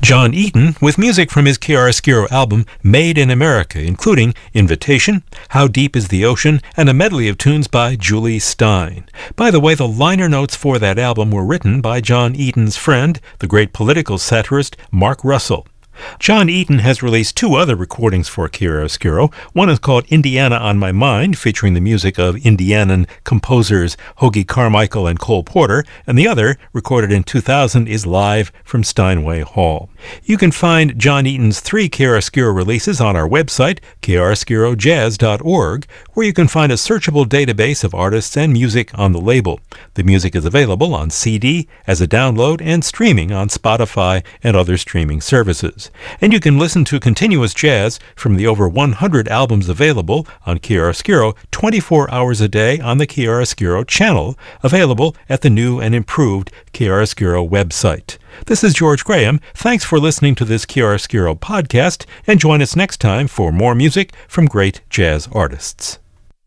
John Eaton with music from his chiaroscuro album Made in America, including Invitation, How Deep is the Ocean, and a medley of tunes by Julie Stein. By the way, the liner notes for that album were written by John Eaton's friend, the great political satirist Mark Russell. John Eaton has released two other recordings for chiaroscuro. One is called Indiana on My Mind, featuring the music of Indianan composers Hoagy Carmichael and Cole Porter, and the other, recorded in 2000, is Live from Steinway Hall. You can find John Eaton's three chiaroscuro releases on our website, chiaroscurojazz.org, where you can find a searchable database of artists and music on the label. The music is available on CD, as a download, and streaming on Spotify and other streaming services. And you can listen to continuous jazz from the over 100 albums available on chiaroscuro 24 hours a day on the Chiaroscuro channel, available at the new and improved Chiaroscuro website. This is George Graham. Thanks for listening to this Chiaroscuro podcast, and join us next time for more music from great jazz artists.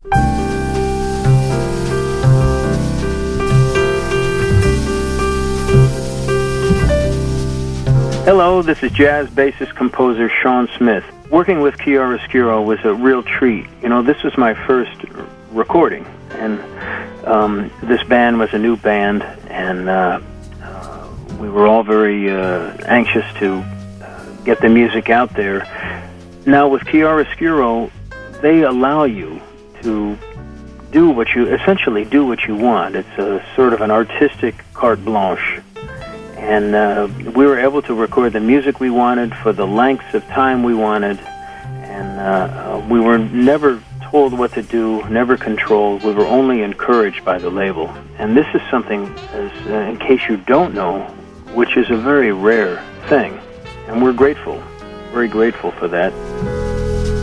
Hello, this is jazz bassist composer Sean Smith. Working with chiaroscuro was a real treat. You know, this was my first recording, and this band was a new band, and we were all very anxious to get the music out there. Now with chiaroscuro, they allow you to essentially do what you want. It's a sort of an artistic carte blanche. And we were able to record the music we wanted for the lengths of time we wanted, and we were never told what to do, never controlled. We were only encouraged by the label. And this is something, in case you don't know, which is a very rare thing. And we're grateful, very grateful for that.